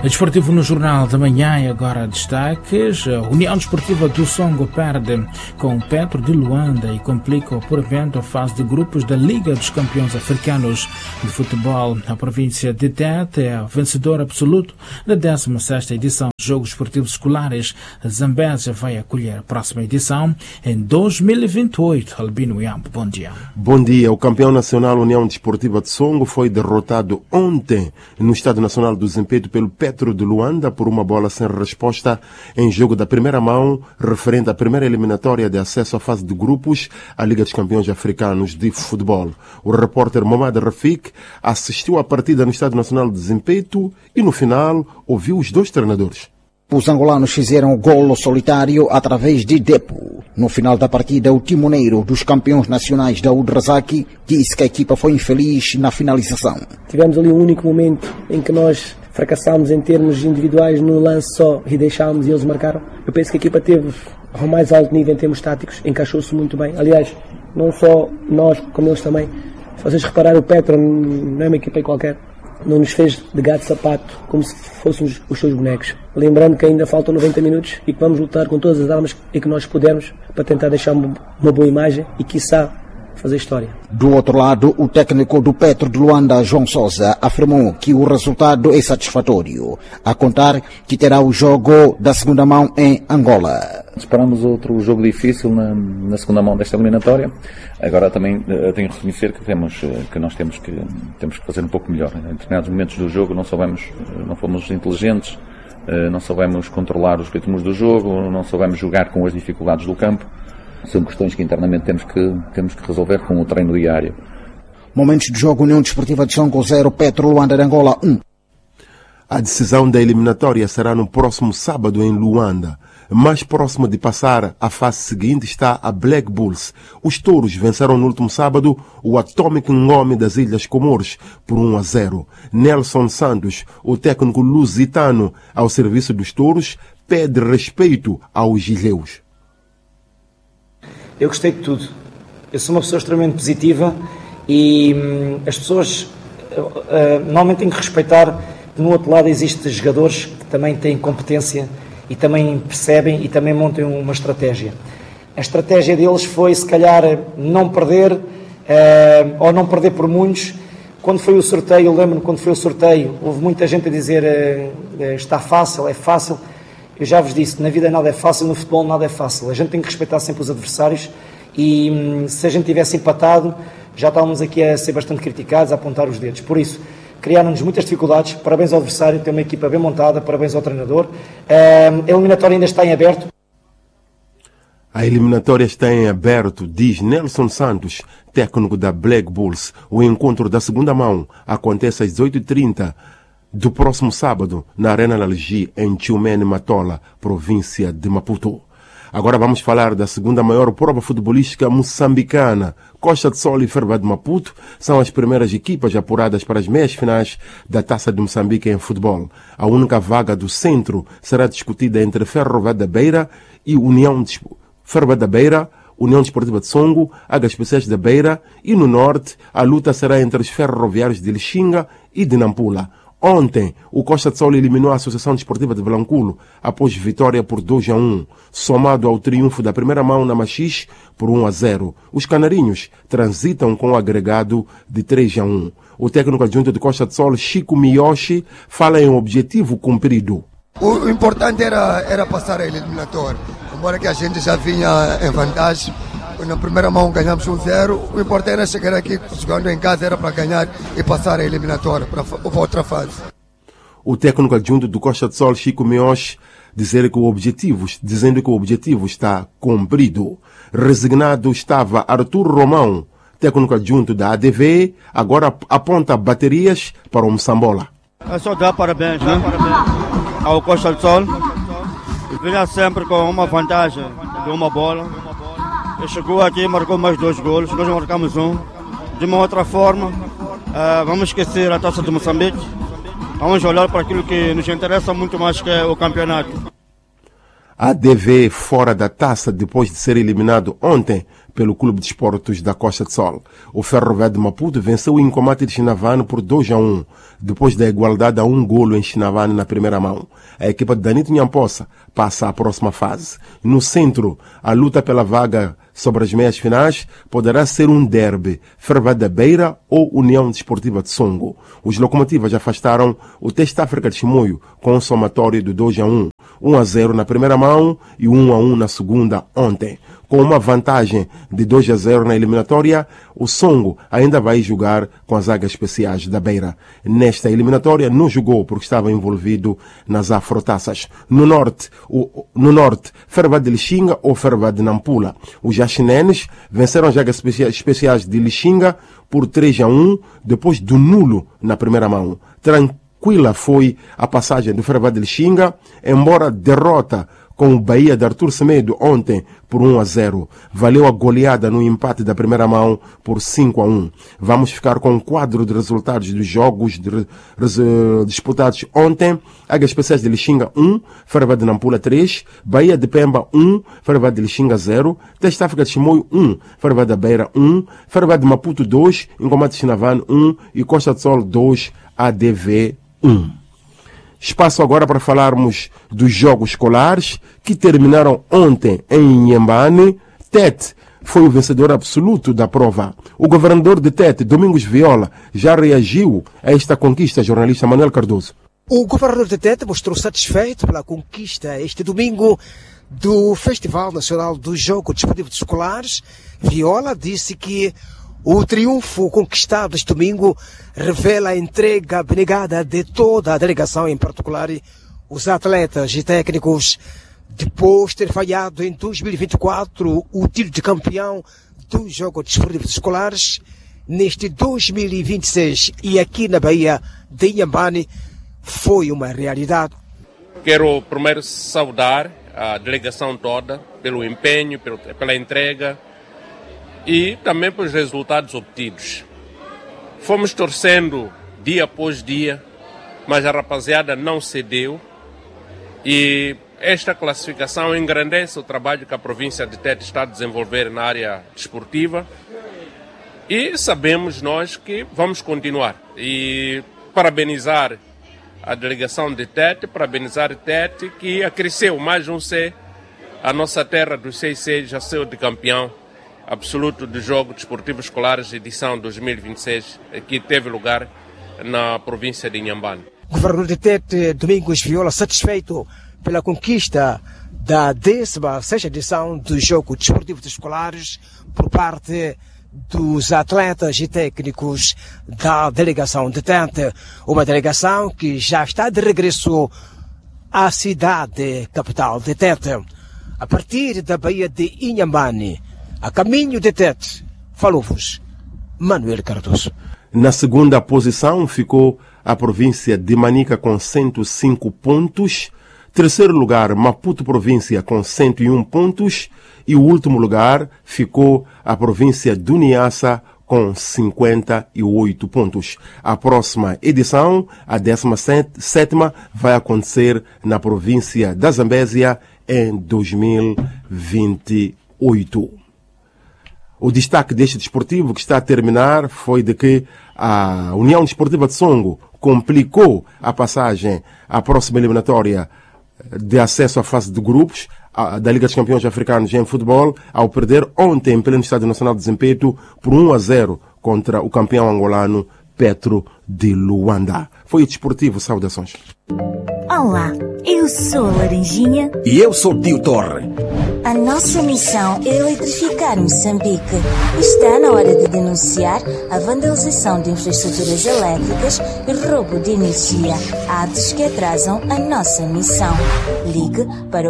Desportivo no Jornal da Manhã e agora destaques. A União Desportiva do Songo perde com o Petro de Luanda e complica o apuramento à fase de grupos da Liga dos Campeões Africanos de Futebol. A província de Tete é a vencedora absoluta da 16ª edição dos Jogos Esportivos Escolares. A Zambésia vai acolher a próxima edição em 2028. Albino Iambo, bom dia. Bom dia. O campeão nacional União Desportiva de Songo foi derrotado ontem no Estádio Nacional do Zimpeto pelo Petro de Luanda por uma bola sem resposta em jogo da primeira mão referente à primeira eliminatória de acesso à fase de grupos à Liga dos Campeões Africanos de Futebol. O repórter Mohamed Rafik assistiu à partida no Estádio Nacional de Zimpeto e no final ouviu os dois treinadores. Os angolanos fizeram o golo solitário através de Depo. No final da partida, o timoneiro dos campeões nacionais da Udrazaki disse que a equipa foi infeliz na finalização. Tivemos ali um único momento em que nós fracassámos em termos individuais no lance só e deixámos e eles marcaram. Eu penso que a equipa teve ao mais alto nível em termos táticos, encaixou-se muito bem. Aliás, não só nós, como eles também. Se vocês repararem, o Petro não é uma equipa qualquer. Não nos fez de gato sapato como se fôssemos os seus bonecos. Lembrando que ainda faltam 90 minutos e que vamos lutar com todas as armas e que nós pudermos para tentar deixar uma boa imagem e, quiçá, fazer história. Do outro lado, o técnico do Petro de Luanda, João Sousa, afirmou que o resultado é satisfatório, a contar que terá o jogo da segunda mão em Angola. Esperamos outro jogo difícil na segunda mão desta eliminatória. Agora também tenho que reconhecer que nós temos que fazer um pouco melhor. Em determinados momentos do jogo não fomos inteligentes, não soubemos controlar os ritmos do jogo, não soubemos jogar com as dificuldades do campo. São questões que internamente temos que resolver com o treino diário. Momentos de jogo: União Desportiva de Songo 0, Petro Luanda de Angola 1. A decisão da eliminatória será no próximo sábado em Luanda. Mais próximo de passar à fase seguinte está a Black Bulls. Os touros venceram no último sábado o Atomic Ngome das Ilhas Comores por 1-0. Nelson Santos, o técnico lusitano ao serviço dos touros, pede respeito aos ilhéus. Eu gostei de tudo. Eu sou uma pessoa extremamente positiva e as pessoas normalmente têm que respeitar que no outro lado existem jogadores que também têm competência e também percebem e também montam uma estratégia. A estratégia deles foi, se calhar, não perder ou não perder por muitos. Quando foi o sorteio, eu lembro-me, quando foi o sorteio, houve muita gente a dizer está fácil, é fácil. Eu já vos disse, na vida nada é fácil, no futebol nada é fácil. A gente tem que respeitar sempre os adversários e se a gente tivesse empatado, já estávamos aqui a ser bastante criticados, a apontar os dedos. Por isso, criaram-nos muitas dificuldades. Parabéns ao adversário, tem uma equipa bem montada, parabéns ao treinador. A eliminatória ainda está em aberto. A eliminatória está em aberto, diz Nelson Santos, técnico da Black Bulls. O encontro da segunda mão acontece às 18h30 do próximo sábado, na Arena Lalgi, em Tchumene Matola, província de Maputo. Agora vamos falar da segunda maior prova futebolística moçambicana. Costa de Sol e Ferva de Maputo são as primeiras equipas apuradas para as meias finais da Taça de Moçambique em futebol. A única vaga do centro será discutida entre Ferro da Beira e Ferro da Beira, União Desportiva de Songo, HSPCs da Beira, e no norte a luta será entre os ferroviários de Lixinga e de Nampula. Ontem, o Costa de Sol eliminou a Associação Desportiva de Vilanculo após vitória por 2-1, somado ao triunfo da primeira mão na Machis por 1-0. Os canarinhos transitam com o agregado de 3-1. O técnico adjunto de Costa de Sol, Chico Miyoshi, fala em objetivo cumprido. O importante era passar a eliminatória, embora que a gente já vinha em vantagem. Na primeira mão ganhamos 1-0, o importante era chegar aqui jogando em casa, era para ganhar e passar a eliminatória para outra fase. O técnico adjunto do Costa de Sol, Chico Miyoshi, dizendo que o objetivo está cumprido. Resignado estava Arthur Romão, técnico adjunto da ADV, agora aponta baterias para o Moçambola. É só dar parabéns, ao Costa de Sol. Vinha sempre com uma vantagem de uma bola. Ele chegou aqui e marcou mais 2 golos, nós marcamos 1. De uma outra forma, vamos esquecer a Taça de Moçambique. Vamos olhar para aquilo que nos interessa muito mais, que é o campeonato. A ADV fora da taça depois de ser eliminado ontem pelo Clube de Esportes da Costa de Sol. O Ferroviário de Maputo venceu o Incomate de Chinavane por 2-1, depois da igualdade a 1 golo em Chinavane na primeira mão. A equipa de Danito Nhamposa passa à próxima fase. No centro, a luta pela vaga sobre as meias finais poderá ser um derby, Ferroviário da Beira ou União Desportiva de Songo. Os locomotivas afastaram o Teste África de Chimoio com um somatório de 2-1, 1-0 na primeira mão e 1-1 na segunda ontem. Com uma vantagem de 2-0 na eliminatória, o Songo ainda vai jogar com as águas especiais da Beira. Nesta eliminatória não jogou porque estava envolvido nas afrotaças. No norte, Ferroviário de Lixinga ou Ferroviário de Nampula. Os jaxinenes venceram as águas especiais de Lixinga por 3-1, depois do nulo na primeira mão. Tranquila foi a passagem do Ferroviário de Lixinga, embora derrota com o Bahia de Artur Semedo ontem por 1-0. Valeu a goleada no empate da primeira mão por 5-1. Vamos ficar com um quadro de resultados dos jogos disputados ontem. Águas Especiais de Lixinga 1, Ferroviário de Nampula 3, Bahia de Pemba 1, Ferroviário de Lixinga 0, Teste África de Chimoio 1, Ferroviário da Beira 1, Ferroviário de Maputo 2, Incomate de Chinavane 1 e Costa de Sol 2, ADV 1. Espaço agora para falarmos dos jogos escolares que terminaram ontem em Inhambane. Tete foi o vencedor absoluto da prova. O governador de Tete, Domingos Viola, já reagiu a esta conquista, jornalista Manuel Cardoso. O governador de Tete mostrou satisfeito pela conquista este domingo do Festival Nacional dos Jogos Desportivos Escolares. Viola disse que o triunfo conquistado este domingo revela a entrega abnegada de toda a delegação, em particular os atletas e técnicos, depois de ter falhado em 2024 o título de campeão dos Jogos Desportivos Escolares. Neste 2026 e aqui na Bahia de Inhambane foi uma realidade. Quero primeiro saudar a delegação toda pelo empenho, pela entrega e também pelos resultados obtidos. Fomos torcendo dia após dia, mas a rapaziada não cedeu e esta classificação engrandece o trabalho que a província de Tete está a desenvolver na área desportiva e sabemos nós que vamos continuar. E parabenizar a delegação de Tete, parabenizar Tete que acresceu mais um C, a nossa terra dos 6 já saiu de campeão absoluto dos Jogos Desportivos Escolares, edição 2026, que teve lugar na província de Inhambane. O governador de Tete, Domingos Viola, satisfeito pela conquista da 16ª edição dos Jogos Desportivos Escolares por parte dos atletas e técnicos da delegação de Tete, uma delegação que já está de regresso à cidade capital de Tete. A partir da Baía de Inhambane, a caminho de Tete, falou-vos Manuel Cardoso. Na segunda posição ficou a província de Manica com 105 pontos. Terceiro lugar, Maputo província com 101 pontos. E o último lugar ficou a província de Niassa com 58 pontos. A próxima edição, a 17ª, vai acontecer na província da Zambésia em 2028. O destaque deste desportivo que está a terminar foi de que a União Desportiva de Songo complicou a passagem à próxima eliminatória de acesso à fase de grupos da Liga dos Campeões Africanos em futebol, ao perder ontem em pleno Estádio Nacional de Zimpeto por 1-0 contra o campeão angolano Petro de Luanda. Foi o desportivo. Saudações. Olá, eu sou a Laranjinha. E eu sou o Tio Torre. A nossa missão é eletrificar Moçambique. Está na hora de denunciar a vandalização de infraestruturas elétricas e roubo de energia, atos que atrasam a nossa missão. Ligue para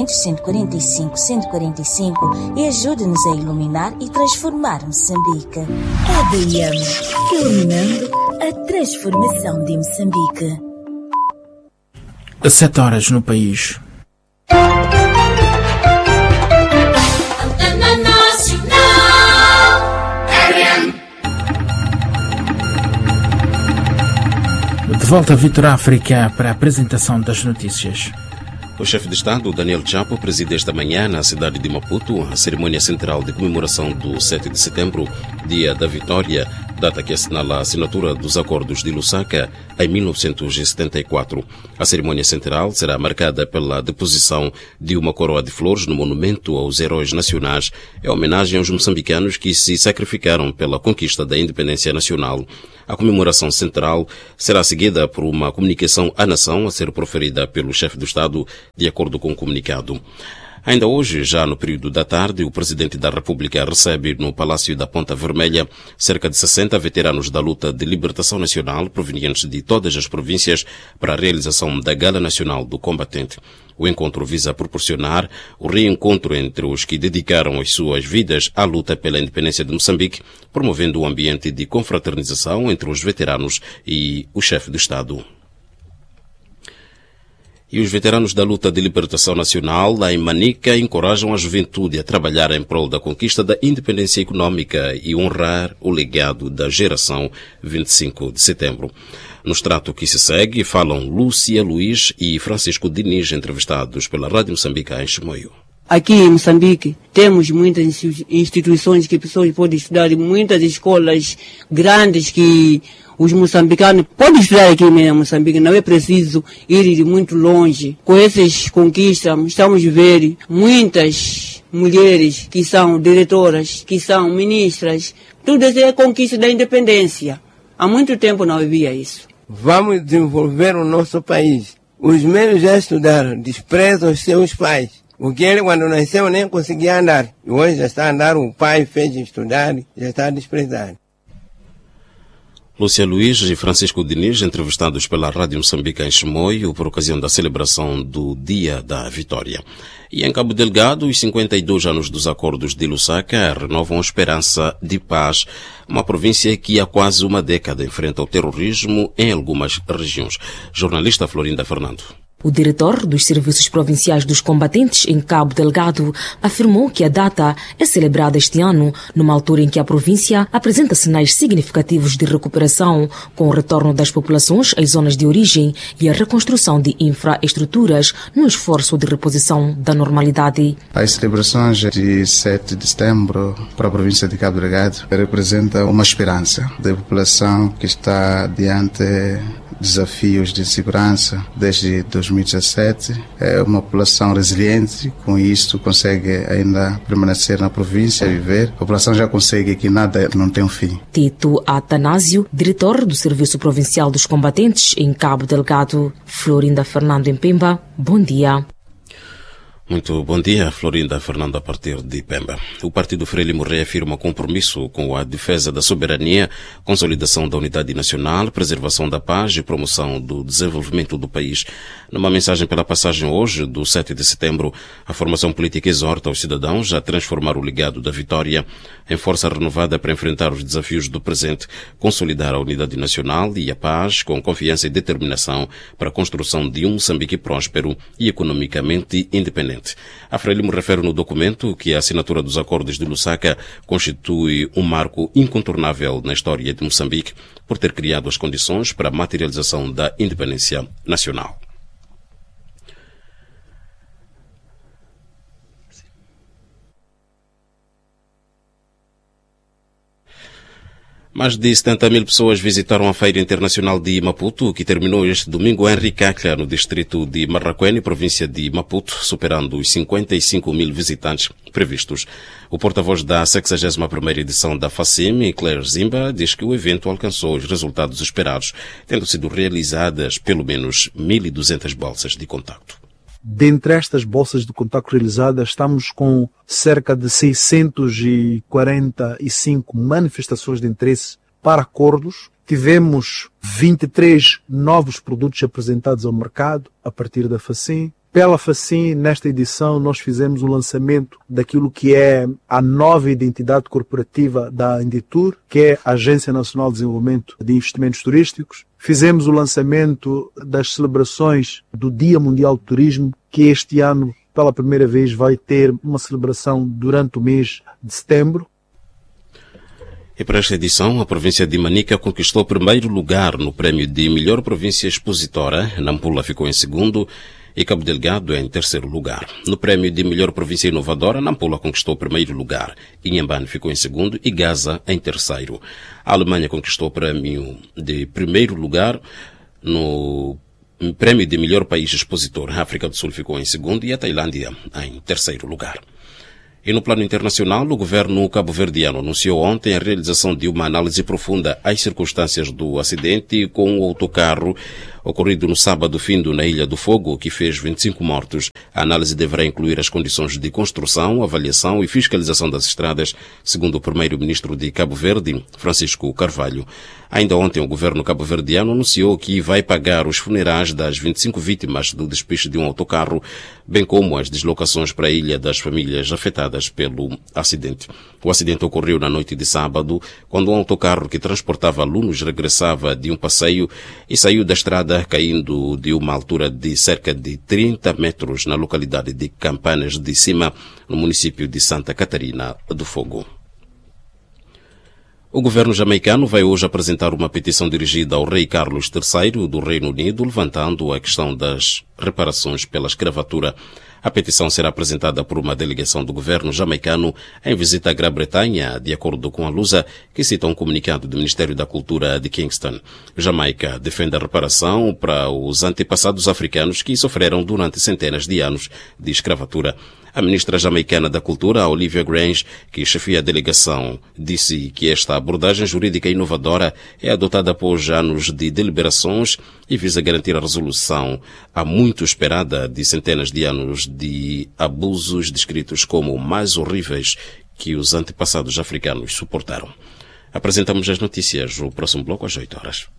800-145-145 e ajude-nos a iluminar e transformar Moçambique. ADM, iluminando a transformação de Moçambique. 7 horas no país. De volta a Vitor África para a apresentação das notícias. O chefe de Estado, Daniel Chapo, preside esta manhã na cidade de Maputo a cerimônia central de comemoração do 7 de setembro, dia da vitória, data que assinala a assinatura dos acordos de Lusaka em 1974. A cerimônia central será marcada pela deposição de uma coroa de flores no monumento aos heróis nacionais, em homenagem aos moçambicanos que se sacrificaram pela conquista da independência nacional. A comemoração central será seguida por uma comunicação à nação a ser proferida pelo chefe do Estado, de acordo com o comunicado. Ainda hoje, já no período da tarde, o Presidente da República recebe no Palácio da Ponta Vermelha cerca de 60 veteranos da luta de libertação nacional provenientes de todas as províncias para a realização da Gala Nacional do Combatente. O encontro visa proporcionar o reencontro entre os que dedicaram as suas vidas à luta pela independência de Moçambique, promovendo um ambiente de confraternização entre os veteranos e o chefe do Estado. E os veteranos da luta de libertação nacional lá em Manica encorajam a juventude a trabalhar em prol da conquista da independência econômica e honrar o legado da geração 25 de setembro. No extrato que se segue, falam Lúcia Luiz e Francisco Diniz, entrevistados pela Rádio Moçambique em Chimoio. Aqui em Moçambique temos muitas instituições que pessoas podem estudar, muitas escolas grandes que os moçambicanos podem estudar aqui mesmo em Moçambique, não é preciso ir de muito longe. Com essas conquistas, estamos a ver muitas mulheres que são diretoras, que são ministras. Tudo isso é conquista da independência. Há muito tempo não havia isso. Vamos desenvolver o nosso país. Os meus já estudaram, desprezam os seus pais. Porque ele, quando nasceu, nem conseguia andar. E hoje já está a andar, o pai fez estudar, já está a desprezar. Lúcia Luiz e Francisco Diniz, entrevistados pela Rádio Moçambique em Chimoio por ocasião da celebração do Dia da Vitória. E em Cabo Delgado, os 52 anos dos acordos de Lusaka renovam a esperança de paz, uma província que há quase uma década enfrenta o terrorismo em algumas regiões. Jornalista Florinda Fernando. O diretor dos Serviços Provinciais dos Combatentes em Cabo Delgado afirmou que a data é celebrada este ano, numa altura em que a província apresenta sinais significativos de recuperação, com o retorno das populações às zonas de origem e a reconstrução de infraestruturas no esforço de reposição da normalidade. As celebrações de 7 de setembro para a província de Cabo Delgado representam uma esperança da população que está diante desafios de segurança desde 2017. É uma população resiliente, com isso consegue ainda permanecer na província, viver. A população já consegue que nada não tem um fim. Tito Atanásio, diretor do Serviço Provincial dos Combatentes em Cabo Delgado. Florinda Fernando em Pemba, bom dia. Muito bom dia, Florinda Fernando, a partir de Pemba. O Partido Frelimo reafirma compromisso com a defesa da soberania, consolidação da unidade nacional, preservação da paz e promoção do desenvolvimento do país. Numa mensagem pela passagem hoje, do 7 de setembro, a formação política exorta os cidadãos a transformar o legado da vitória em força renovada para enfrentar os desafios do presente, consolidar a unidade nacional e a paz com confiança e determinação para a construção de um Moçambique próspero e economicamente independente. A Frelimo refere no documento que a assinatura dos acordos de Lusaka constitui um marco incontornável na história de Moçambique por ter criado as condições para a materialização da independência nacional. Mais de 70 mil pessoas visitaram a Feira Internacional de Maputo, que terminou este domingo em Ricacla, no distrito de Marraquene, província de Maputo, superando os 55 mil visitantes previstos. O porta-voz da 61ª edição da FACIM, Claire Zimba, diz que o evento alcançou os resultados esperados, tendo sido realizadas pelo menos 1.200 bolsas de contacto. Dentre estas bolsas de contacto realizadas, estamos com cerca de 645 manifestações de interesse para acordos. Tivemos 23 novos produtos apresentados ao mercado a partir da FACIM. Pela FACIM, nesta edição, nós fizemos o lançamento daquilo que é a nova identidade corporativa da Inditur, que é a Agência Nacional de Desenvolvimento de Investimentos Turísticos. Fizemos o lançamento das celebrações do Dia Mundial do Turismo, que este ano, pela primeira vez, vai ter uma celebração durante o mês de setembro. E para esta edição, a província de Manica conquistou o primeiro lugar no prémio de melhor província expositora. Nampula ficou em segundo e Cabo Delgado em terceiro lugar. No prémio de melhor província inovadora, Nampula conquistou o primeiro lugar, Inhambane ficou em segundo e Gaza em terceiro. A Alemanha conquistou o prémio de primeiro lugar no prémio de melhor país expositor. A África do Sul ficou em segundo e a Tailândia em terceiro lugar. E no plano internacional, o governo cabo-verdiano anunciou ontem a realização de uma análise profunda às circunstâncias do acidente com o autocarro ocorrido no sábado findo na Ilha do Fogo, que fez 25 mortos. A análise deverá incluir as condições de construção, avaliação e fiscalização das estradas, segundo o primeiro-ministro de Cabo Verde, Francisco Carvalho. Ainda ontem, o governo cabo-verdiano anunciou que vai pagar os funerais das 25 vítimas do despiche de um autocarro, bem como as deslocações para a ilha das famílias afetadas pelo acidente. O acidente ocorreu na noite de sábado, quando um autocarro que transportava alunos regressava de um passeio e saiu da estrada caindo de uma altura de cerca de 30 metros na localidade de Campanas de Cima, no município de Santa Catarina do Fogo. O governo jamaicano vai hoje apresentar uma petição dirigida ao rei Carlos III do Reino Unido, levantando a questão das reparações pela escravatura. A petição será apresentada por uma delegação do governo jamaicano em visita à Grã-Bretanha, de acordo com a Lusa, que cita um comunicado do Ministério da Cultura de Kingston. Jamaica defende a reparação para os antepassados africanos que sofreram durante centenas de anos de escravatura. A ministra jamaicana da Cultura, Olivia Grange, que chefia a delegação, disse que esta abordagem jurídica inovadora é adotada após anos de deliberações e visa garantir a resolução há muito esperada de centenas de anos de abusos descritos como mais horríveis que os antepassados africanos suportaram. Apresentamos as notícias no próximo bloco às 8 horas.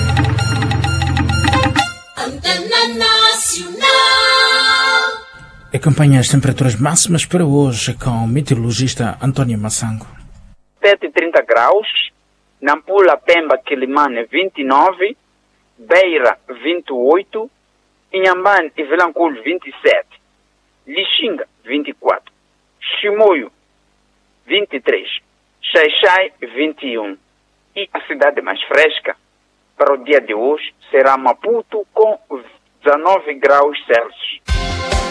Antena Nacional. Acompanhe as temperaturas máximas para hoje com o meteorologista António Massango. 7,30 graus, Nampula, Pemba, Quilimane 29, Beira 28, Inhambane e Vilanculo 27, Lixinga 24, Chimoio 23, Xai-Xai 21 e a cidade mais fresca para o dia de hoje será Maputo com 19 graus Celsius.